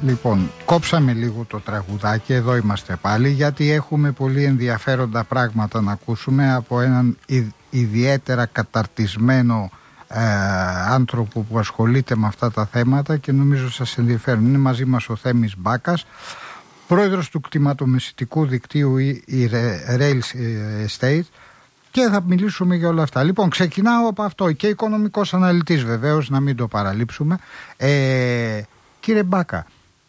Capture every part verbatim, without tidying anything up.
Λοιπόν, κόψαμε λίγο το τραγουδάκι, εδώ είμαστε πάλι, γιατί έχουμε πολύ ενδιαφέροντα πράγματα να ακούσουμε από έναν ιδιαίτερα καταρτισμένο ε, άνθρωπο που ασχολείται με αυτά τα θέματα και νομίζω σας ενδιαφέρουν. Είναι μαζί μας ο Θέμης Μπάκας, πρόεδρος του κτηματομεσητικού δικτύου η Rail Estate, και θα μιλήσουμε για όλα αυτά. Λοιπόν, ξεκινάω από αυτό, και οικονομικός αναλυτής βεβαίως, να μην το παραλείψουμε. Ε, κύριε Μπάκα,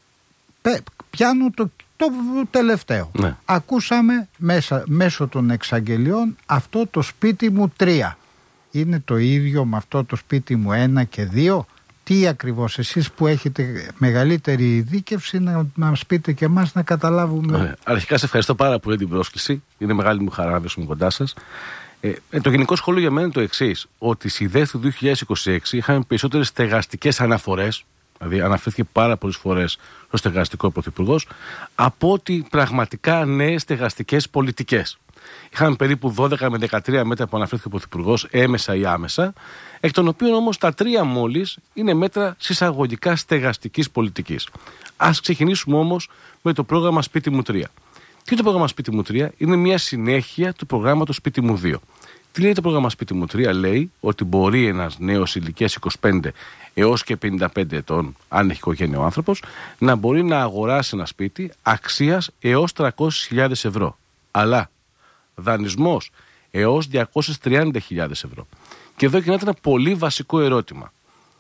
πιάνω το, το τελευταίο. Ναι. Ακούσαμε μέσα, μέσω των εξαγγελιών αυτό το σπίτι μου τρία. Είναι το ίδιο με αυτό το σπίτι μου ένα και δύο? Τι ακριβώς, εσείς που έχετε μεγαλύτερη ειδίκευση, να, να μας πείτε και εμάς να καταλάβουμε. Ναι. Αρχικά σε ευχαριστώ πάρα πολύ την πρόσκληση. Είναι μεγάλη μου χαρά να βρίσκομαι κοντά σας. Ε, το γενικό σχόλιο για μένα είναι το εξής: ότι στις ιδέες του δύο χιλιάδες είκοσι έξι είχαμε περισσότερες στεγαστικές αναφορές, δηλαδή αναφέρθηκε πάρα πολλές φορές στο στεγαστικό πρωθυπουργός, από ότι πραγματικά νέες στεγαστικές πολιτικές. Είχαμε περίπου δώδεκα με δεκατρία μέτρα που αναφέρθηκε ο πρωθυπουργός, έμεσα ή άμεσα, εκ των οποίων όμως τα τρία μόλις είναι μέτρα συσσαγωγικά στεγαστικής πολιτικής. Ας ξεκινήσουμε όμως με το πρόγραμμα Σπίτι μου τρία. Τι είναι το πρόγραμμα Σπίτι μου τρία? Είναι μια συνέχεια του προγράμματος Σπίτι μου δύο. Τι λέει το πρόγραμμα Σπίτι μου τρία? Λέει ότι μπορεί ένας νέος ηλικίας είκοσι πέντε έως και πενήντα πέντε ετών, αν έχει οικογένεια ο άνθρωπος, να μπορεί να αγοράσει ένα σπίτι αξίας έως τριακόσιες χιλιάδες ευρώ. Αλλά δανεισμός έως διακόσιες τριάντα χιλιάδες ευρώ. Και εδώ γίνεται ένα πολύ βασικό ερώτημα.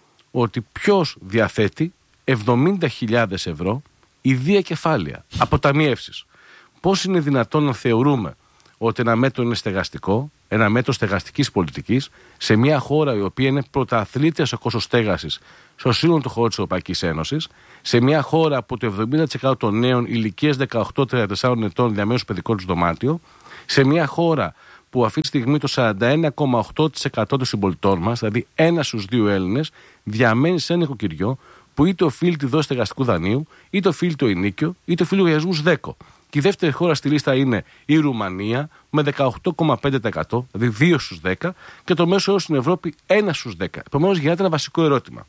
Ότι ποιος διαθέτει εβδομήντα χιλιάδες ευρώ ιδία κεφάλαια, αποταμιεύσεις? Πώς είναι δυνατόν να θεωρούμε ότι ένα μέτρο είναι στεγαστικό, ένα μέτρο στεγαστικής πολιτικής, σε μια χώρα η οποία είναι πρωταθλήτρια στο κόστος στέγασης στο σύνολο του χώρου της Ευρωπαϊκής Ένωσης, σε μια χώρα που το εβδομήντα τοις εκατό των νέων ηλικίας δεκαοκτώ με τριάντα τέσσερα ετών διαμένουν στο παιδικό τους δωμάτιο, σε μια χώρα που αυτή τη στιγμή το σαράντα ένα κόμμα οκτώ τοις εκατό των συμπολιτών μας, δηλαδή ένας στους δύο Έλληνες, διαμένει σε ένα νοικοκυριό που είτε οφείλει τη δόση στεγαστικού δανείου, είτε οφείλει το ενοίκιο, είτε οφείλει λογαριασμούς ΔΕΚΟ. Και η δεύτερη χώρα στη λίστα είναι η Ρουμανία με δεκαοκτώ κόμμα πέντε τοις εκατό, δηλαδή δύο στους δέκα, και το μέσο όρο στην Ευρώπη ένα στους δέκα. Επομένως, γίνεται ένα βασικό ερώτημα.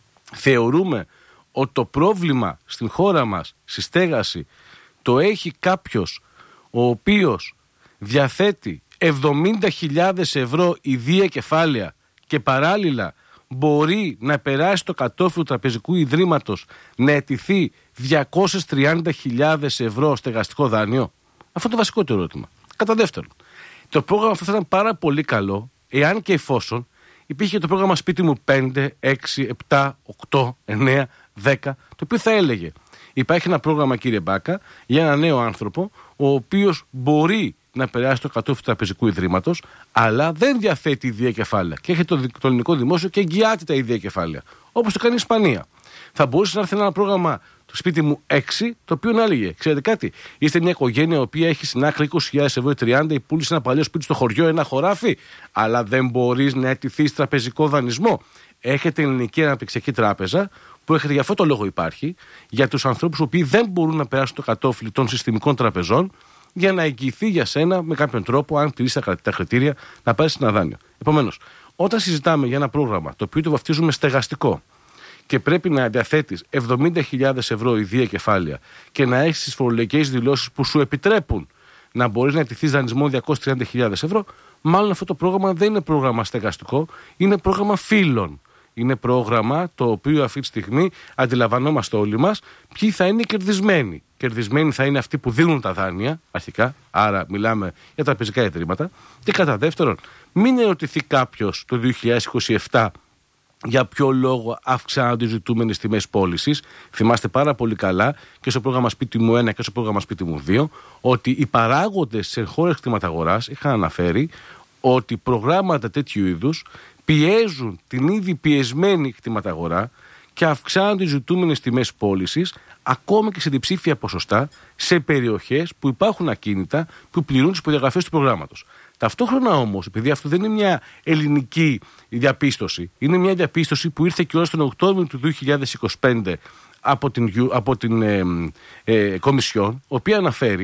Θεωρούμε ότι το πρόβλημα στην χώρα μας, στη στέγαση, το έχει κάποιος ο οποίος διαθέτει εβδομήντα χιλιάδες ευρώ ιδία κεφάλαια και παράλληλα μπορεί να περάσει το κατόφλι του τραπεζικού ιδρύματος να αιτηθεί διακόσιες τριάντα χιλιάδες ευρώ στεγαστικό δάνειο? Αυτό είναι το βασικότερο ερώτημα. Κατά δεύτερον, το πρόγραμμα αυτό θα ήταν πάρα πολύ καλό εάν και εφόσον υπήρχε το πρόγραμμα Σπίτι μου πέντε, έξι, επτά, οκτώ, εννέα, δέκα, το οποίο θα έλεγε: υπάρχει ένα πρόγραμμα, κύριε Μπάκα, για ένα νέο άνθρωπο ο οποίος μπορεί να περάσει το κατόφλι του τραπεζικού ιδρύματος, αλλά δεν διαθέτει ιδία κεφάλαια και έχει το, το ελληνικό δημόσιο και εγγυάται τα ιδία κεφάλαια, όπως το κάνει η Ισπανία. Θα μπορούσε να έρθει ένα πρόγραμμα, το Σπίτι μου έξι, το οποίο να έλεγε: ξέρετε κάτι, είστε μια οικογένεια η οποία έχει στην άκρη είκοσι χιλιάδες ευρώ ή τριάντα, ή πούλησε ένα παλιό σπίτι στο χωριό, ένα χωράφι, αλλά δεν μπορείς να αιτηθείς τραπεζικό δανεισμό. Έχετε ελληνική αναπτυξιακή τράπεζα, που έχετε για αυτό το λόγο υπάρχει, για τους ανθρώπους που δεν μπορούν να περάσουν το κατόφλι των συστημικών τραπεζών, για να εγγυηθεί για σένα με κάποιον τρόπο, αν τηρείς τα κριτήρια, να πάρεις ένα δάνειο. Επομένως, όταν συζητάμε για ένα πρόγραμμα το οποίο το βαφτίζουμε στεγαστικό και πρέπει να διαθέτεις εβδομήντα χιλιάδες ευρώ ιδία κεφάλαια και να έχεις τις φορολογικές δηλώσεις που σου επιτρέπουν να μπορείς να αιτηθείς δανεισμό διακόσιες τριάντα χιλιάδες ευρώ, μάλλον αυτό το πρόγραμμα δεν είναι πρόγραμμα στεγαστικό, είναι πρόγραμμα φύλων. Είναι πρόγραμμα το οποίο αυτή τη στιγμή αντιλαμβανόμαστε όλοι μας ποιοι θα είναι οι κερδισμένοι. Κερδισμένοι θα είναι αυτοί που δίνουν τα δάνεια, αρχικά, άρα μιλάμε για τραπεζικά ιδρύματα. Και κατά δεύτερον, μην ερωτηθεί κάποιος το δύο χιλιάδες είκοσι επτά για ποιο λόγο αυξάνονται οι ζητούμενες τιμές πώλησης. Θυμάστε πάρα πολύ καλά και στο πρόγραμμα Σπίτι μου ένα και στο πρόγραμμα Σπίτι μου δύο ότι οι παράγοντες σε χώρες κτηματαγοράς είχαν αναφέρει ότι προγράμματα τέτοιου είδους πιέζουν την ήδη πιεσμένη κτηματαγορά και αυξάνονται οι ζητούμενες τιμές πώλησης, ακόμα και σε διψήφια ποσοστά, σε περιοχές που υπάρχουν ακίνητα που πληρούν τις προδιαγραφές του προγράμματος. Ταυτόχρονα όμως, επειδή αυτό δεν είναι μια ελληνική διαπίστωση, είναι μια διαπίστωση που ήρθε και ως τον Οκτώβριο του δύο χιλιάδες είκοσι πέντε από την, από την ε, ε, Κομισιόν, η οποία αναφέρει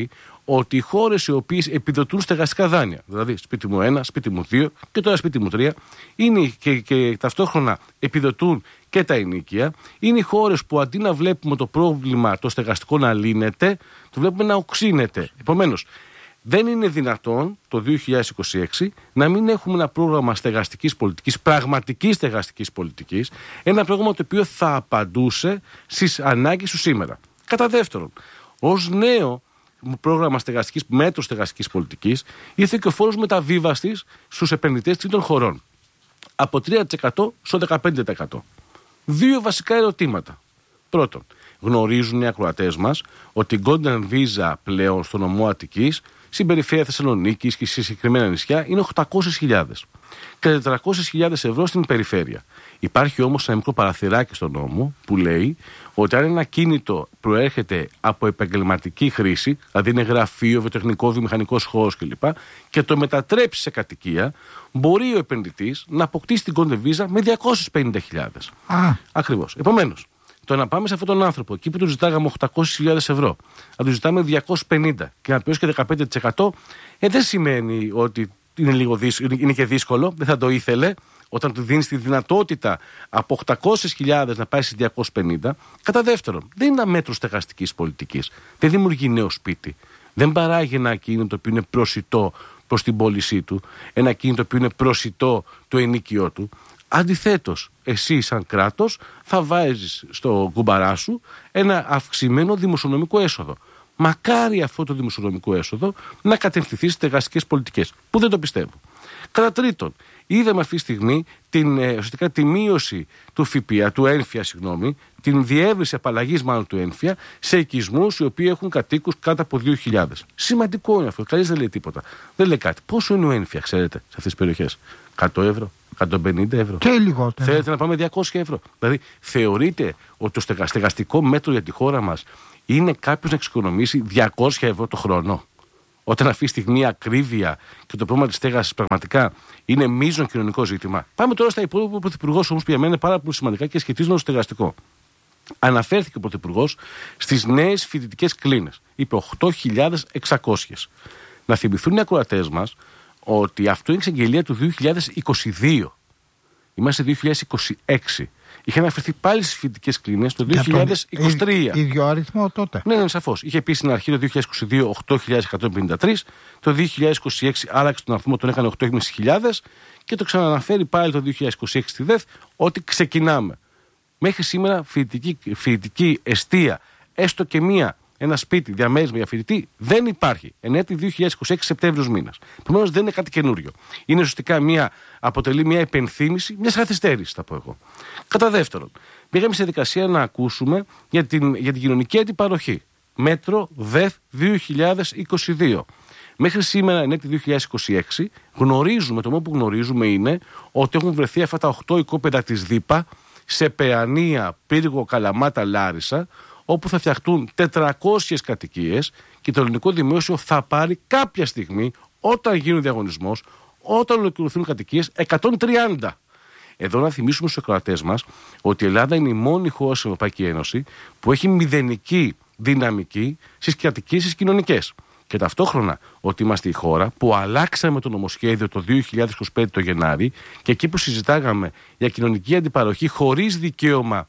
ότι οι χώρες οι οποίες επιδοτούν στεγαστικά δάνεια, δηλαδή σπίτι μου ένα, σπίτι μου δύο και τώρα σπίτι μου τρία, είναι και, και ταυτόχρονα επιδοτούν και τα ενοίκια, είναι οι χώρες που αντί να βλέπουμε το πρόβλημα το στεγαστικό να λύνεται, το βλέπουμε να οξύνεται. Επομένως, δεν είναι δυνατόν το δύο χιλιάδες είκοσι έξι να μην έχουμε ένα πρόγραμμα στεγαστικής πολιτικής, πραγματικής στεγαστικής πολιτικής, ένα πρόγραμμα το οποίο θα απαντούσε στις ανάγκες του σήμερα. Κατά δεύτερον, ως νέο πρόγραμμα στεγαστικής, μέτρο στεγαστικής πολιτικής, ήρθε και ο φόρος μεταβίβαστης στους επενδυτές τρίτων χωρών. Από τρία τοις εκατό στο δεκαπέντε τοις εκατό. Δύο βασικά ερωτήματα. Πρώτον, γνωρίζουν οι ακροατές μας ότι η Golden Visa πλέον στο νομό Αττικής, στην περιφέρεια Θεσσαλονίκης και σε συγκεκριμένα νησιά είναι οκτακόσιες χιλιάδες και τετρακόσιες χιλιάδες ευρώ στην περιφέρεια. Υπάρχει όμως ένα μικρό παραθυράκι στον νόμο που λέει ότι αν ένα κίνητο προέρχεται από επαγγελματική χρήση, δηλαδή είναι γραφείο, βιοτεχνικό, βιομηχανικός χώρος κλπ., και το μετατρέψει σε κατοικία, μπορεί ο επενδυτής να αποκτήσει την Golden Visa με διακόσιες πενήντα χιλιάδες. Ah. Ακριβώς. Επομένως, το να πάμε σε αυτόν τον άνθρωπο εκεί που του ζητάγαμε οκτακόσιες χιλιάδες ευρώ, να του ζητάμε διακόσιες πενήντα και να πιώσει και δεκαπέντε τοις εκατό, ε, δεν σημαίνει ότι είναι, λίγο δύσκολο, είναι και δύσκολο, δεν θα το ήθελε. Όταν του δίνει τη δυνατότητα από οκτακόσιες χιλιάδες να πάει στις διακόσιες πενήντα. Κατά δεύτερον, δεν είναι ένα μέτρο στεγαστικής πολιτικής. Δεν δημιουργεί νέο σπίτι. Δεν παράγει ένα κίνητο που είναι προσιτό προς την πώλησή του, ένα κίνητο που είναι προσιτό το ενοίκιό του. Αντιθέτως, εσύ σαν κράτος θα βάζεις στο κουμπαρά σου ένα αυξημένο δημοσιονομικό έσοδο. Μακάρι αυτό το δημοσιονομικό έσοδο να κατευθυνθεί στις στεγαστικές πολιτικές, που δεν το πιστεύω. Κατά τρίτον, είδαμε αυτή τη στιγμή την, ε, ουσιαστικά τη μείωση του ΦΠΑ, του έμφυα, συγγνώμη, την διεύρυνση απαλλαγής μάλλον του έμφυα σε οικισμούς οι οποίοι έχουν κατοίκους κάτω από δύο χιλιάδες. Σημαντικό είναι αυτό. Κανείς δεν λέει τίποτα. Δεν λέει κάτι. Πόσο είναι ο έμφυα, ξέρετε, σε αυτές τις περιοχές? εκατό ευρώ, εκατόν πενήντα ευρώ. Και λιγότερο. Θέλετε να πάμε διακόσια ευρώ. Δηλαδή, θεωρείτε ότι το στεγαστικό μέτρο για τη χώρα μας είναι κάποιος να εξοικονομήσει διακόσια ευρώ το χρόνο? Όταν αυτή τη στιγμή ακρίβεια και το πρόβλημα της στέγασης πραγματικά είναι μείζον κοινωνικό ζήτημα. Πάμε τώρα στα υπόλοιπα που ο Πρωθυπουργός όμως, που για μένα είναι πάρα πολύ σημαντικά και σχετίζονται με το στεγαστικό. Αναφέρθηκε ο Πρωθυπουργός στις νέες φοιτητικές κλίνες. Είπε οκτώ χιλιάδες εξακόσιες. Να θυμηθούν οι ακροατές μας ότι αυτό είναι εξαγγελία του δύο χιλιάδες είκοσι δύο. Είμαστε δύο χιλιάδες είκοσι έξι. Είχε αναφερθεί πάλι στις φοιτητικές κλίνες το δύο χιλιάδες είκοσι τρία. Ίδιο αριθμό τότε. Ναι, ναι, σαφώς. Είχε πει στην αρχή το δύο χιλιάδες είκοσι δύο οκτώ χιλιάδες εκατόν πενήντα τρία, το δύο χιλιάδες είκοσι έξι άλλαξε τον αριθμό, τον έκανε οκτώ χιλιάδες πεντακόσιες και το ξαναναφέρει πάλι το δύο χιλιάδες είκοσι έξι στη ΔΕΘ ότι ξεκινάμε. Μέχρι σήμερα φοιτητική, φοιτητική εστία, έστω και μία, ένα σπίτι, διαμέρισμα για φοιτητή, δεν υπάρχει. Ενέτη δύο χιλιάδες είκοσι έξι Σεπτέμβριος μήνας. Επομένως δεν είναι κάτι καινούριο. Είναι ουσιαστικά μια, αποτελεί μια επενθύμηση μια καθυστέρηση, θα πω εγώ. Κατά δεύτερον, πήγαμε σε δικασία να ακούσουμε για την, για την κοινωνική αντιπαροχή. Μέτρο ΔΕΘ δύο χιλιάδες είκοσι δύο. Μέχρι σήμερα, ενέτη δύο χιλιάδες είκοσι έξι, γνωρίζουμε, το μόνο που γνωρίζουμε είναι ότι έχουν βρεθεί αυτά τα οκτώ οικόπεδα της ΔΥΠΑ σε Παιανία, Πύργο, Καλαμάτα, Λάρισα, όπου θα φτιαχτούν τετρακόσιες κατοικίες και το ελληνικό δημόσιο θα πάρει κάποια στιγμή, όταν γίνει ο διαγωνισμός, όταν ολοκληρωθούν κατοικίες, εκατόν τριάντα. Εδώ να θυμίσουμε στους ακροατές μας ότι η Ελλάδα είναι η μόνη χώρα στην Ευρωπαϊκή Ένωση που έχει μηδενική δυναμική στις κατοικίες τις κοινωνικές. Και ταυτόχρονα ότι είμαστε η χώρα που αλλάξαμε το νομοσχέδιο το δύο χιλιάδες είκοσι πέντε το Γενάρη και εκεί που συζητάγαμε για κοινωνική αντιπαροχή χωρίς δικαίωμα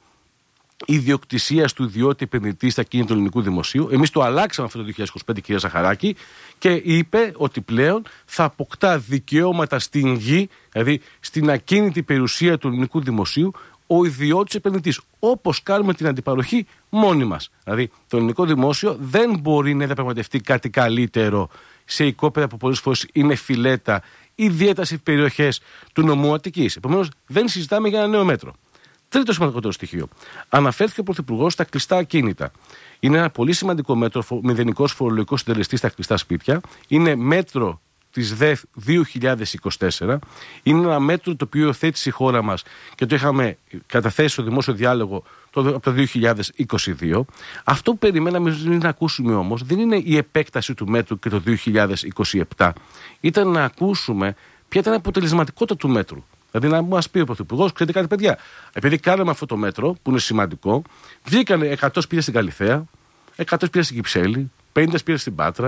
ιδιοκτησίας του ιδιώτη επενδυτή στα κίνητα του ελληνικού δημοσίου. Εμείς το αλλάξαμε αυτό το δύο χιλιάδες είκοσι πέντε, κυρία Ζαχαράκη, και είπε ότι πλέον θα αποκτά δικαιώματα στην γη, δηλαδή στην ακίνητη περιουσία του ελληνικού δημοσίου, ο ιδιώτης επενδυτής. Όπως κάνουμε την αντιπαροχή μόνοι μας. Δηλαδή, το ελληνικό δημόσιο δεν μπορεί να διαπραγματευτεί κάτι καλύτερο σε οικόπεδα που πολλές φορές είναι φιλέτα, ιδιαίτερα σε περιοχές του νομού Αττικής. Επομένως, δεν συζητάμε για ένα νέο μέτρο. Τρίτο σημαντικότερο στοιχείο. Αναφέρθηκε ο Πρωθυπουργός στα κλειστά ακίνητα. Είναι ένα πολύ σημαντικό μέτρο, μηδενικός φορολογικός συντελεστής στα κλειστά σπίτια. Είναι μέτρο της ΔΕΘ δύο χιλιάδες είκοσι τέσσερα. Είναι ένα μέτρο το οποίο θέτησε η χώρα μας και το είχαμε καταθέσει στο δημόσιο διάλογο από το δύο χιλιάδες είκοσι δύο. Αυτό που περιμέναμε να ακούσουμε όμως δεν είναι η επέκταση του μέτρου και το δύο χιλιάδες είκοσι επτά. Ήταν να ακούσουμε ποια ήταν η αποτελεσματικότητα του μέτρου. Δηλαδή να μας πει ο Πρωθυπουργός, ξέρετε κάτι παιδιά, επειδή κάναμε αυτό το μέτρο που είναι σημαντικό, βγήκαν εκατό σπίτια στην Καλιθέα, εκατό σπίτια στην Κυψέλη, πενήντα σπίτια στην Πάτρα,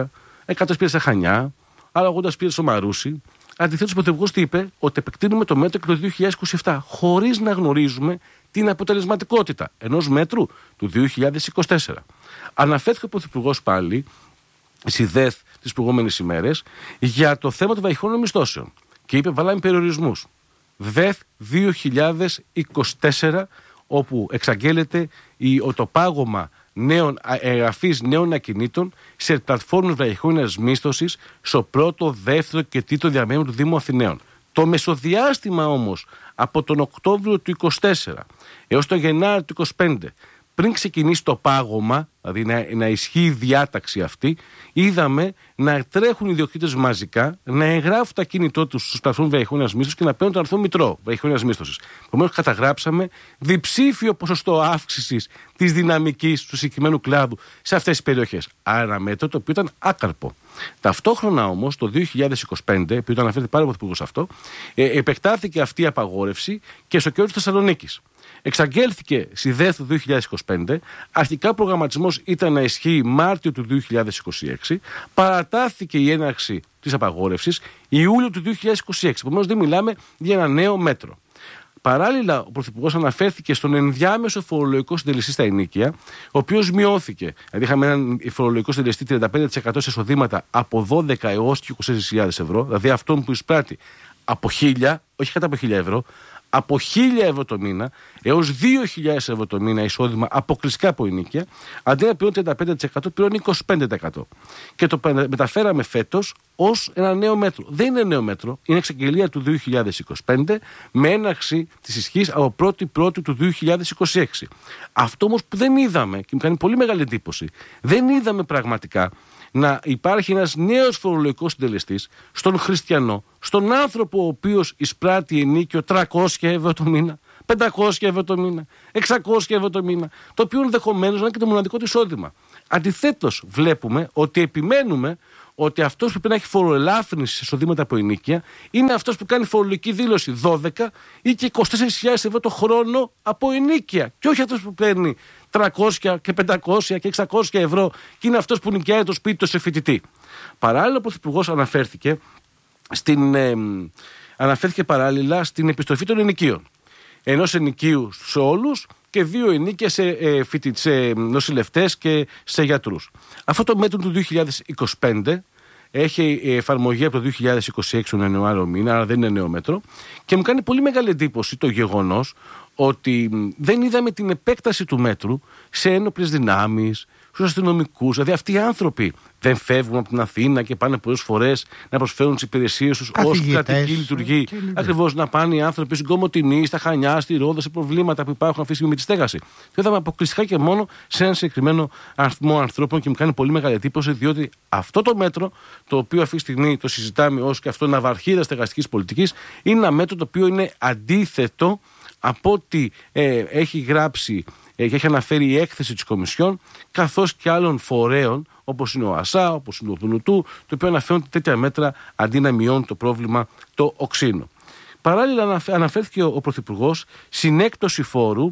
εκατό πήρε στα Χανιά, άλλα ογδόντα πήρε στο Μαρούσι. Αντιθέτως, ο Πρωθυπουργός τι είπε? Ότι επεκτείνουμε το μέτρο και το δύο χιλιάδες είκοσι επτά, χωρίς να γνωρίζουμε την αποτελεσματικότητα ενός μέτρου του δύο χιλιάδες είκοσι τέσσερα. Αναφέρθηκε ο Πρωθυπουργός πάλι στη ΔΕΘ τις προηγούμενες ημέρες για το θέμα των βραχυχρόνιων μισθώσεων και είπε: βάλαμε περιορισμούς. ΔΕΘ δύο χιλιάδες είκοσι τέσσερα, όπου εξαγγέλλεται το πάγωμα νέων, εγγραφής νέων ακινήτων σε πλατφόρμες βραχυχρόνιας μίσθωσης στο πρώτο, δεύτερο και τρίτο διαμέρισμα του Δήμου Αθηναίων. Το μεσοδιάστημα όμως από τον Οκτώβριο του είκοσι τέσσερα έως τον Γενάρη του είκοσι πέντε, πριν ξεκινήσει το πάγωμα, δηλαδή να, να ισχύει η διάταξη αυτή, είδαμε να τρέχουν οι ιδιοκτήτες μαζικά, να εγγράφουν τα κίνητό τους στους πλατφόρμες βραχυχρόνιας μίσθωσης και να παίρνουν το αριθμό μητρό βραχυχρόνιας μίσθωσης. Επομένως, καταγράψαμε διψήφιο ποσοστό αύξησης της δυναμικής του συγκεκριμένου κλάδου σε αυτές τις περιοχές. Άρα, ένα μέτρο το οποίο ήταν άκαρπο. Ταυτόχρονα όμως, το δύο χιλιάδες είκοσι πέντε, επειδή το αναφέρεται πάρα πολύ σε αυτό, ε, επεκτάθηκε αυτή η απαγόρευση και στο κέντρο της Θεσσαλονίκης. Εξαγγέλθηκε στη ΔΕΘ του δύο χιλιάδες είκοσι πέντε, αρχικά ο προγραμματισμός ήταν να ισχύει Μάρτιο του δύο χιλιάδες είκοσι έξι, παρατάθηκε η έναρξη της απαγόρευσης Ιούλιο του δύο χιλιάδες είκοσι έξι. Επομένως, δεν μιλάμε για ένα νέο μέτρο. Παράλληλα, ο Πρωθυπουργός αναφέρθηκε στον ενδιάμεσο φορολογικό συντελεστή στα ενοίκια, ο οποίος μειώθηκε. Δηλαδή, είχαμε έναν φορολογικό συντελεστή τριάντα πέντε τοις εκατό σε εισοδήματα από δώδεκα έως και είκοσι τέσσερις χιλιάδες ευρώ, δηλαδή αυτόν που εισπράττει από χίλια, όχι κάτω από χίλια ευρώ, από χίλια ευρώ το μήνα έως δύο χιλιάδες ευρώ το μήνα εισόδημα αποκλειστικά από ενοίκια, αντί να πληρώνει τριάντα πέντε τοις εκατό, πληρώνει είκοσι πέντε τοις εκατό. Και το μεταφέραμε φέτος ως ένα νέο μέτρο. Δεν είναι νέο μέτρο, είναι εξαγγελία του δύο χιλιάδες είκοσι πέντε με έναρξη της ισχύς από πρώτη πρώτη του δύο χιλιάδες είκοσι έξι. Αυτό όμως που δεν είδαμε και μου κάνει πολύ μεγάλη εντύπωση, δεν είδαμε πραγματικά να υπάρχει ένας νέος φορολογικός συντελεστής στον χριστιανό, στον άνθρωπο ο οποίος εισπράττει ενίκιο τριακόσια ευρώ το μήνα, πεντακόσια ευρώ το μήνα, εξακόσια ευρώ το μήνα, το οποίο ενδεχομένως να είναι και το μοναδικό του εισόδημα. Αντιθέτως, βλέπουμε ότι επιμένουμε ότι αυτός που πρέπει να έχει φοροελάφρυνση σε εισοδήματα από ενοίκια είναι αυτός που κάνει φορολογική δήλωση δώδεκα ή και είκοσι τέσσερις χιλιάδες ευρώ το χρόνο από ενοίκια. Και όχι αυτός που παίρνει τριακόσια και πεντακόσια και εξακόσια ευρώ και είναι αυτός που νοικιάζει το σπίτι του σε φοιτητή. Παράλληλα, ο Πρωθυπουργός αναφέρθηκε, στην, ε, αναφέρθηκε παράλληλα στην επιστροφή των ενοικίων. Ενός ενοικίου σε όλους και δύο ενίκια σε, ε, φοιτητές, σε νοσηλευτές και σε γιατρούς. Αυτό το μέτρο του δύο χιλιάδες είκοσι πέντε έχει εφαρμογή από το δύο χιλιάδες είκοσι έξι τον Ιανουάριο μήνα, άρα δεν είναι νέο μέτρο, και μου κάνει πολύ μεγάλη εντύπωση το γεγονός ότι δεν είδαμε την επέκταση του μέτρου σε ένοπλες δυνάμεις, στους αστυνομικούς. Δηλαδή, αυτοί οι άνθρωποι δεν φεύγουν από την Αθήνα και πάνε πολλές φορές να προσφέρουν τις υπηρεσίες τους ως κρατική λειτουργή. Ακριβώς, να πάνε οι άνθρωποι στην Κομοτηνή, στα Χανιά, στη Ρόδο, σε προβλήματα που υπάρχουν αυτή τη στιγμή με τη στέγαση. Το είδαμε αποκλειστικά και μόνο σε ένα συγκεκριμένο αριθμό ανθρώπων και μου κάνει πολύ μεγάλη εντύπωση, διότι αυτό το μέτρο, το οποίο αυτή τη στιγμή το συζητάμε ως και αυτό ναυαρχίδα στεγαστικής πολιτικής, είναι ένα μέτρο το οποίο είναι αντίθετο από ό,τι ε, έχει γράψει και έχει αναφέρει η έκθεση της Κομισιόν, καθώς και άλλων φορέων, όπως είναι ο ΑΣΑ, όπως είναι ο Δουνουτού, το οποίο αναφέρουν τέτοια μέτρα αντί να μειώνουν το πρόβλημα το οξύνο. Παράλληλα, αναφέρθηκε ο Πρωθυπουργός συνέκτωση φόρου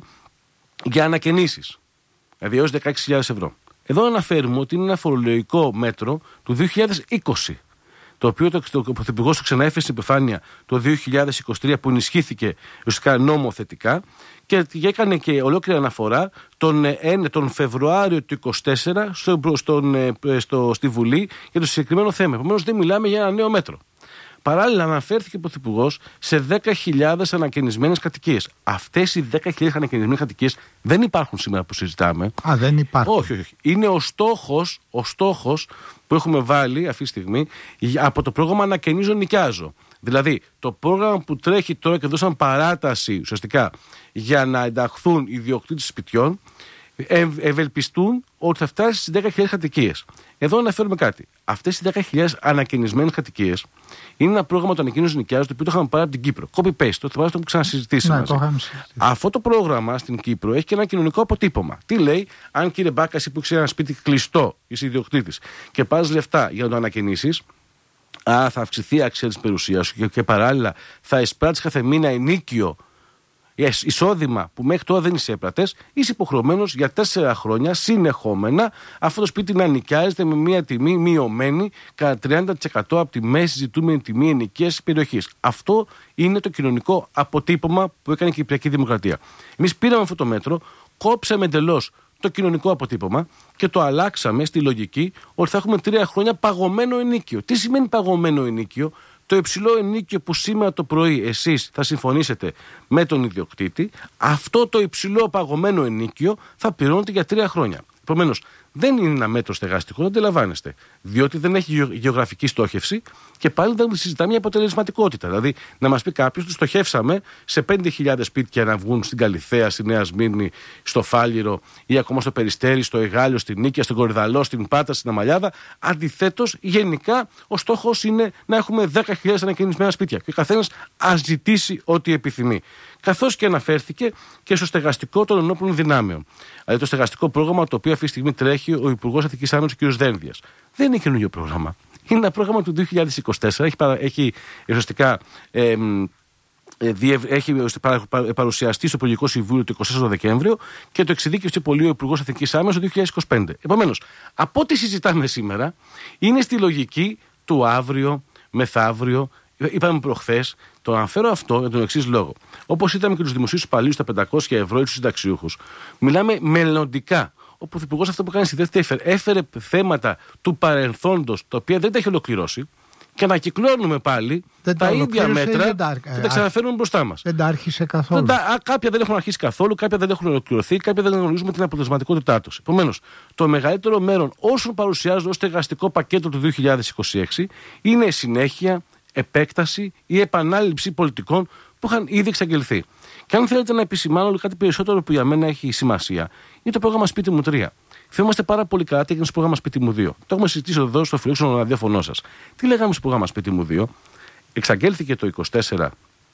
για ανακαινήσεις, δηλαδή έως δεκαέξι χιλιάδες ευρώ. Εδώ αναφέρουμε ότι είναι ένα φορολογικό μέτρο του δύο χιλιάδες είκοσι. Το οποίο το, το, ο Πρωθυπουργός το ξαναέφερε στην επιφάνεια το δύο χιλιάδες είκοσι τρία, που ενισχύθηκε ουσιαστικά νομοθετικά και έκανε και ολόκληρη αναφορά τον, τον Φεβρουάριο του είκοσι τέσσερα στο, στον, στο, στη Βουλή για το συγκεκριμένο θέμα. Επομένως, δεν μιλάμε για ένα νέο μέτρο. Παράλληλα, αναφέρθηκε ο Πρωθυπουργός σε δέκα χιλιάδες ανακαινισμένες κατοικίες. Αυτές οι δέκα χιλιάδες ανακαινισμένες κατοικίες δεν υπάρχουν σήμερα που συζητάμε. Α, δεν υπάρχουν. Όχι, όχι. Είναι ο στόχος, ο στόχος που έχουμε βάλει αυτή τη στιγμή από το πρόγραμμα Ανακαινίζω Νοικιάζω. Δηλαδή, το πρόγραμμα που τρέχει τώρα και δώσαν παράταση ουσιαστικά για να ενταχθούν οι ιδιοκτήτες σπιτιών, ευ, ευελπιστούν ότι θα φτάσει στις δέκα χιλιάδες κατοικίες. Εδώ αναφέρουμε κάτι. Αυτές οι δέκα χιλιάδες ανακαινισμένες κατοικίες είναι ένα πρόγραμμα του Ανακαινίζω Νοικιάζω, το οποίο το είχαμε πάρει από την Κύπρο. Copy-paste, το θα το ξανασυζητήσει. Ναι, το είχαμε συζητήσει. Αυτό το πρόγραμμα στην Κύπρο έχει και ένα κοινωνικό αποτύπωμα. Τι λέει, αν κύριε Μπάκα, εσύ που ξέρει ένα σπίτι κλειστό, είσαι ιδιοκτήτης και πάρεις λεφτά για να το ανακαινήσεις, α, θα αυξηθεί η αξία της περιουσίας σου και, και παράλληλα θα εισπράττεις κάθε μήνα ενίκιο εισόδημα που μέχρι τώρα δεν εισέπρατες, είσαι υποχρεωμένος για τέσσερα χρόνια συνεχόμενα αυτό το σπίτι να νοικιάζεται με μια τιμή μειωμένη κατά τριάντα τοις εκατό από τη μέση ζητούμενη τιμή ενοικίας της περιοχής. Αυτό είναι το κοινωνικό αποτύπωμα που έκανε η Κυπριακή Δημοκρατία. Εμείς πήραμε αυτό το μέτρο, κόψαμε εντελώς το κοινωνικό αποτύπωμα και το αλλάξαμε στη λογική ότι θα έχουμε τρία χρόνια παγωμένο ενίκιο. Τι σημαίνει παγωμένο ενίκιο? Το υψηλό ενίκιο που σήμερα το πρωί εσείς θα συμφωνήσετε με τον ιδιοκτήτη, αυτό το υψηλό παγωμένο ενίκιο θα πληρώνεται για τρία χρόνια. Επομένως, δεν είναι ένα μέτρο στεγαστικό, το αντιλαμβάνεστε. Διότι δεν έχει γεωγραφική στόχευση και πάλι δεν συζητάμε μια αποτελεσματικότητα. Δηλαδή, να μας πει κάποιος, του στοχεύσαμε σε πέντε χιλιάδες σπίτια να βγουν στην Καλιθέα, στη Νέα Σμύρνη, στο Φάληρο ή ακόμα στο Περιστέρι, στο Εγάλιο, στην Νίκαια, στον Κορυδαλό, στην Πάτα, στην Αμαλιάδα. Αντιθέτως, γενικά, ο στόχος είναι να έχουμε δέκα χιλιάδες ανακαινισμένα σπίτια και ο καθένας ας ζητήσει ό,τι επιθυμεί. Καθώς και αναφέρθηκε και στο στεγαστικό των ενόπλων δυνάμεων. Δηλαδή, το στεγαστικό πρόγραμμα το οποίο αυτή τη στιγμή τρέχει ο Υπουργός Εθνικής Άμυνας, ο κ. Δένδιας. Δεν είναι καινούργιο πρόγραμμα. Είναι ένα πρόγραμμα του δύο χιλιάδες είκοσι τέσσερα. Έχει, παρα, έχει ουσιαστικά ε, ε, διευ, έχει παρουσιαστεί στο Υπουργικό Συμβούλιο το είκοσι τέσσερα Δεκέμβριο και το εξειδίκευσε πολύ ο Υπουργός Εθνικής Άμυνας το δύο χιλιάδες είκοσι πέντε. Επομένως, από ό,τι συζητάμε σήμερα, είναι στη λογική του αύριο, μεθαύριο. Είπαμε προχθές, το αναφέρω αυτό για τον εξής λόγο. Όπως είδαμε και τους δημοσίους υπαλλήλους στα πεντακόσια ευρώ ή τους συνταξιούχους, μιλάμε μελλοντικά. Ο Πρωθυπουργός αυτό που κάνει στη δεύτερη έφερε, έφερε θέματα του παρελθόντος, τα οποία δεν τα έχει ολοκληρώσει, και ανακυκλώνουμε πάλι δεν τα, τα ίδια μέτρα τα, και τα ξαναφέρνουμε μπροστά μας. Δεν τα άρχισε καθόλου. Δεν τα, κάποια δεν έχουν αρχίσει καθόλου, κάποια δεν έχουν ολοκληρωθεί, κάποια δεν γνωρίζουμε την αποτελεσματικότητά τους. Επομένως, το μεγαλύτερο μέρος όσων παρουσιάζονται ως στεγαστικό πακέτο του δύο χιλιάδες είκοσι έξι είναι συνέχεια, επέκταση ή επανάληψη πολιτικών που είχαν ήδη εξαγγελθεί. Και αν θέλετε να επισημάνω κάτι περισσότερο που για μένα έχει σημασία, είναι το πρόγραμμα Σπίτι μου τρία. Θυμόμαστε πάρα πολύ καλά τι έγινε στο πρόγραμμα Σπίτι μου δύο. Το έχουμε συζητήσει εδώ στο φιλόξενο ραδιόφωνο σας. Τι λέγαμε στο πρόγραμμα Σπίτι μου δύο? Εξαγγέλθηκε το είκοσι τέσσερα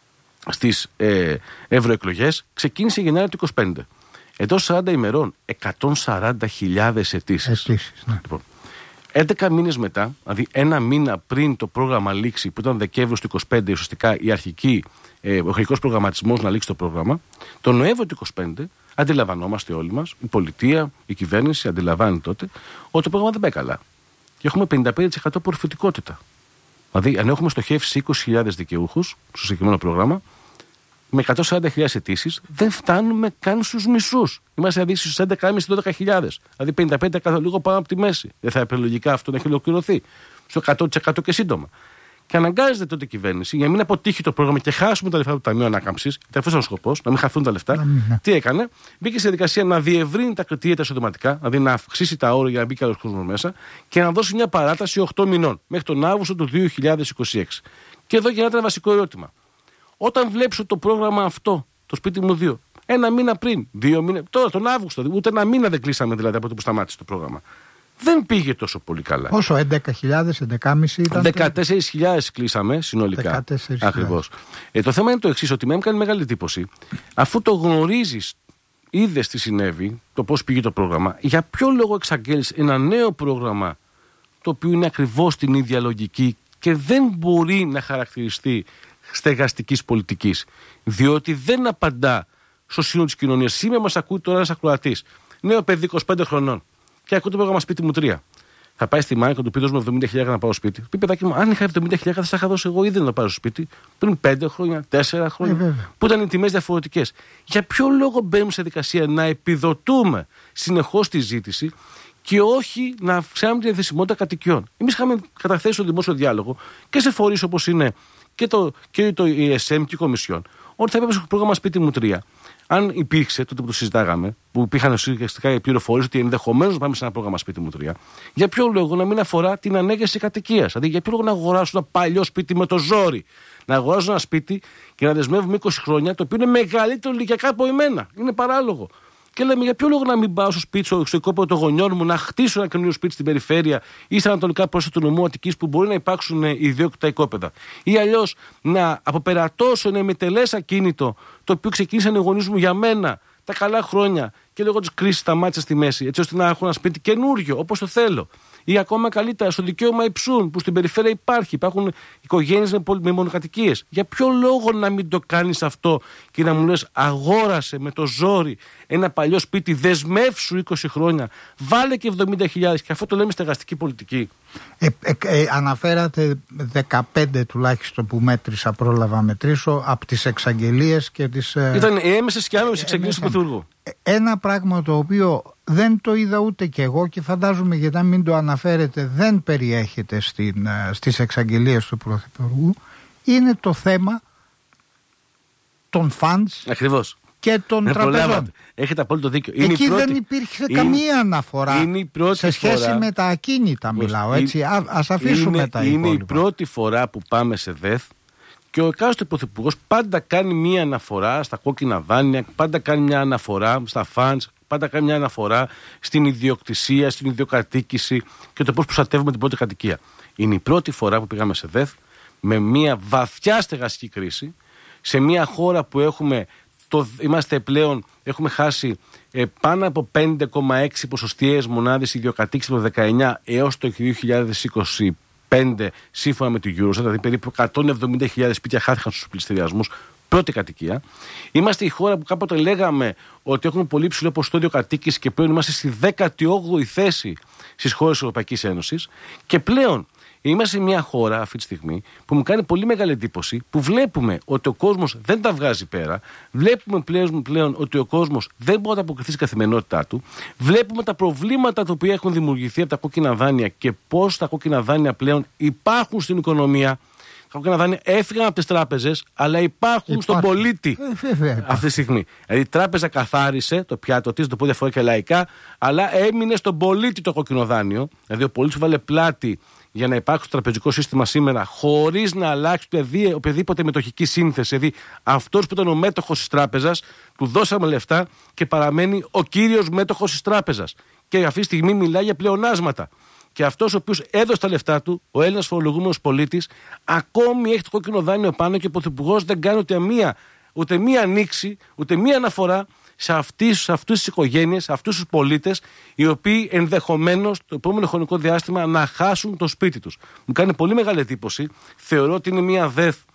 στις ε, ευρωεκλογές, ξεκίνησε Γενάρη του είκοσι πέντε. Εντός σαράντα ημερών, εκατόν σαράντα χιλιάδες αιτήσεις. Ναι. Λοιπόν, έντεκα μήνες μετά, δηλαδή ένα μήνα πριν το πρόγραμμα λήξει, που ήταν Δεκέμβριο του είκοσι πέντε, ουσιαστικά η αρχική, ε, ο αρχικός προγραμματισμός να λήξει το πρόγραμμα, τον Νοέμβριο του είκοσι πέντε, αντιλαμβανόμαστε όλοι μας, η πολιτεία, η κυβέρνηση αντιλαμβάνει τότε, ότι το πρόγραμμα δεν πάει καλά. Και έχουμε πενήντα πέντε τοις εκατό απορριφωτικότητα. Δηλαδή, αν έχουμε στοχεύσει είκοσι χιλιάδες δικαιούχους στο συγκεκριμένο πρόγραμμα, με εκατόν σαράντα χιλιάδες αιτήσεις, δεν φτάνουμε καν στους μισούς. Είμαστε δηλαδή στους έντεκα χιλιάδες με δώδεκα χιλιάδες. Δηλαδή πενήντα πέντε τοις εκατό λίγο πάνω από τη μέση. Δεν θα έπρεπε λογικά αυτό να έχει ολοκληρωθεί. Στο εκατό τοις εκατό και σύντομα. Και αναγκάζεται τότε η κυβέρνηση, για να μην αποτύχει το πρόγραμμα και χάσουμε τα λεφτά του Ταμείου Ανάκαμψης, γιατί αυτό ήταν ο σκοπός, να μην χαθούν τα λεφτά. Ναι. Τι έκανε? Μπήκε στη διαδικασία να διευρύνει τα κριτήρια τα εισοδηματικά, δηλαδή να αυξήσει τα όρια για να μπει και άλλο κόσμο μέσα και να δώσει μια παράταση οκτώ μηνών μέχρι τον Αύγουστο του δύο χιλιάδες είκοσι έξι. Και εδώ γίνεται ένα βασικό ερώτημα. Όταν βλέψω το πρόγραμμα αυτό, το Σπίτι μου δύο, ένα μήνα πριν, δύο μήνες, τώρα τον Αύγουστο, ούτε ένα μήνα δεν κλείσαμε δηλαδή από το που σταμάτησε το πρόγραμμα. Δεν πήγε τόσο πολύ καλά. Πόσο, έντεκα χιλιάδες, έντεκα χιλιάδες ήταν. δεκατέσσερις χιλιάδες κλείσαμε συνολικά. Ακριβώς. Ε, το θέμα είναι το εξής, ότι με έκανε μεγάλη εντύπωση. Αφού το γνωρίζεις, είδες τι συνέβη, το πώς πήγε το πρόγραμμα, για ποιο λόγο εξαγγέλεις ένα νέο πρόγραμμα το οποίο είναι ακριβώς την ίδια λογική και δεν μπορεί να χαρακτηριστεί στεγαστικής πολιτικής, διότι δεν απαντά στο σύνολο της κοινωνίας. Σήμερα μας ακούει τώρα ένας ακροατής, νέο παιδί είκοσι πέντε χρονών, και ακούει το πρόγραμμα Σπίτι μου τρία. Θα πάει στη μάνα και του πει: δώσ' μου εβδομήντα χιλιάδες να πάω σπίτι. Πει: παιδάκι μου, αν είχα εβδομήντα χιλιάδες θα είχα δώσει εγώ ήδη να πάω στο σπίτι πριν πέντε χρόνια, τέσσερα χρόνια, ε, που ήταν οι τιμές διαφορετικές. Για ποιο λόγο μπαίνουμε σε δικασία να επιδοτούμε συνεχώς τη ζήτηση και όχι να αυξάνουμε τη διαθεσιμότητα κατοικιών? Εμείς είχαμε καταθέσει στο δημόσιο διάλογο και σε φορείς όπως είναι και το, και το ι ες εμ και η Κομισιόν, ότι θα έπρεπε στο πρόγραμμα Σπίτι μου τρία, αν υπήρξε τότε που το συζητάγαμε, που υπήρχαν ουσιαστικά οι πληροφορίες ότι ενδεχομένως πάμε σε ένα πρόγραμμα Σπίτι μου τρία, για ποιο λόγο να μην αφορά την ανέγερση κατοικίας? Δηλαδή, για ποιο λόγο να αγοράσουν ένα παλιό σπίτι με το ζόρι, να αγοράζουν ένα σπίτι και να δεσμεύουμε είκοσι χρόνια, το οποίο είναι μεγαλύτερο ηλικιακά από εμένα? Είναι παράλογο. Και λέμε, για ποιο λόγο να μην πάω στο σπίτι, στο οικόπεδο των γονιών μου, να χτίσω ένα καινούριο σπίτι στην περιφέρεια ή στα ανατολικά πρόσωπα του νομού Αττικής που μπορεί να υπάρξουν ιδιόκτητα οικόπεδα. Ή αλλιώς να αποπερατώσω ένα ημιτελές ακίνητο το οποίο ξεκίνησαν οι γονείς μου για μένα τα καλά χρόνια και λόγω της κρίσης σταμάτησα στη μέση, έτσι ώστε να έχω ένα σπίτι καινούριο, όπως το θέλω. Ή ακόμα καλύτερα, στο δικαίωμα υψούν, που στην περιφέρεια υπάρχει. Υπάρχουν οικογένειες με, με μονοκατοικίες. Για ποιο λόγο να μην το κάνεις αυτό και να μου λες, αγόρασε με το ζόρι ένα παλιό σπίτι, δεσμεύσου είκοσι χρόνια, βάλε και εβδομήντα χιλιάδες, και αυτό το λέμε στεγαστική πολιτική. Ε, ε, ε, αναφέρατε δεκαπέντε τουλάχιστον που μέτρησα, πρόλαβα να μετρήσω, από τις εξαγγελίες και τις... Ε... Ήταν οι έμεσες και άμεσες εξαγγελίες του Πρωθυπουργού. Ένα πράγμα το οποίο δεν το είδα ούτε κι εγώ και φαντάζομαι, γιατί αν μην το αναφέρετε δεν περιέχεται στην, στις εξαγγελίες του Πρωθυπουργού, είναι το θέμα των funds. Ακριβώς. Και των ε, τραπεζών. Προλάβατε. Έχετε απόλυτο δίκιο. Είναι Εκεί πρώτη... δεν υπήρχε είναι... καμία αναφορά είναι η πρώτη σε σχέση φορά... με τα ακίνητα μιλάω. Έτσι. Α, ας αφήσουμε είναι, τα είναι υπόλοιπα. Είναι η πρώτη φορά που πάμε σε ΔΕΘ και ο εκάστοτε πρωθυπουργός πάντα κάνει μία αναφορά στα κόκκινα δάνεια, πάντα κάνει μια αναφορά στα funds, πάντα κάνει μια αναφορά στην ιδιοκτησία, στην ιδιοκατοίκηση και το πώς προστατεύουμε την πρώτη κατοικία. Είναι η πρώτη φορά που πήγαμε σε ΔΕΘ με μια βαθιά στεγαστική κρίση, σε μια χώρα που έχουμε, το, είμαστε πλέον, έχουμε χάσει ε, πάνω από πέντε κόμμα έξι ποσοστιαίες μονάδες ιδιοκατοίκησης από το δεκαεννιά έως το δύο χιλιάδες είκοσι πέντε, σύμφωνα με την Eurostat, δηλαδή περίπου εκατόν εβδομήντα χιλιάδες σπίτια χάθηκαν στους πληστηριασμούς, πρώτη κατοικία. Είμαστε η χώρα που κάποτε λέγαμε ότι έχουμε πολύ ψηλό ποσοστό ιδιοκατοίκησης και πλέον είμαστε στη δέκατη όγδοη θέση στις χώρες της Ευρωπαϊκής Ένωσης. Και πλέον είμαστε σε μια χώρα αυτή τη στιγμή που μου κάνει πολύ μεγάλη εντύπωση, που βλέπουμε ότι ο κόσμος δεν τα βγάζει πέρα, βλέπουμε πλέον, πλέον ότι ο κόσμος δεν μπορεί να αποκριθεί στην καθημερινότητά του, βλέπουμε τα προβλήματα τα οποία έχουν δημιουργηθεί από τα κόκκινα δάνεια και πώς τα κόκκινα δάνεια πλέον υπάρχουν στην οικονομία. Τα κόκκινα δάνεια έφυγαν από τις τράπεζες, αλλά υπάρχουν Υπάρχει. στον πολίτη αυτή τη στιγμή. Δηλαδή η τράπεζα καθάρισε το πιάτο της, το πω διαφορετικά και λαϊκά, αλλά έμεινε στον πολίτη το κόκκινο δάνειο. Δηλαδή ο πολίτης βάλε πλάτη για να υπάρχει στο τραπεζικό σύστημα σήμερα, χωρίς να αλλάξει οποιαδήποτε μετοχική σύνθεση. Δηλαδή, αυτός που ήταν ο μέτοχος της τράπεζας, του δώσαμε λεφτά και παραμένει ο κύριος μέτοχος της τράπεζας. Και αυτή τη στιγμή μιλάει για πλεονάσματα. Και αυτός ο οποίος έδωσε τα λεφτά του, ο Έλληνας φορολογούμενος πολίτης, ακόμη έχει το κόκκινο δάνειο πάνω και ο πρωθυπουργός δεν κάνει ούτε μία, ούτε μία ανοίξη, ούτε μία αναφορά σε αυτές, σε αυτές τις οικογένειες, σε αυτούς τους πολίτες, οι οποίοι ενδεχομένως το επόμενο χρονικό διάστημα να χάσουν το σπίτι τους. Μου κάνει πολύ μεγάλη εντύπωση. Θεωρώ ότι είναι μια ΔΕΘ